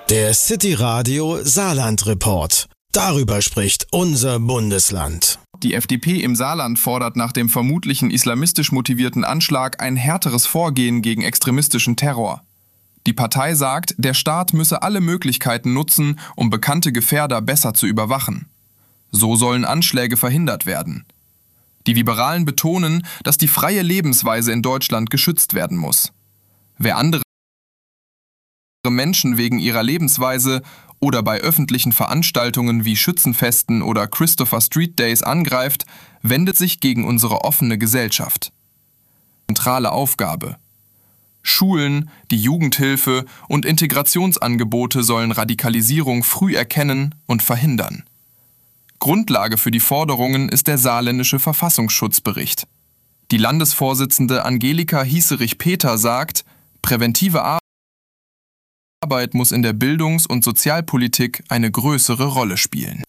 Der City Radio Saarland Report. Darüber spricht unser Bundesland. Die FDP im Saarland fordert nach dem vermutlichen islamistisch motivierten Anschlag ein härteres Vorgehen gegen extremistischen Terror. Die Partei sagt, der Staat müsse alle Möglichkeiten nutzen, um bekannte Gefährder besser zu überwachen. So sollen Anschläge verhindert werden. Die Liberalen betonen, dass die freie Lebensweise in Deutschland geschützt werden muss. Wer andere Menschen wegen ihrer Lebensweise oder bei öffentlichen Veranstaltungen wie Schützenfesten oder Christopher Street Days angreift, wendet sich gegen unsere offene Gesellschaft. Zentrale Aufgabe. Schulen, die Jugendhilfe und Integrationsangebote sollen Radikalisierung früh erkennen und verhindern. Grundlage für die Forderungen ist der saarländische Verfassungsschutzbericht. Die Landesvorsitzende Angelika Hieserich-Peter sagt, präventive Arbeit muss in der Bildungs- und Sozialpolitik eine größere Rolle spielen.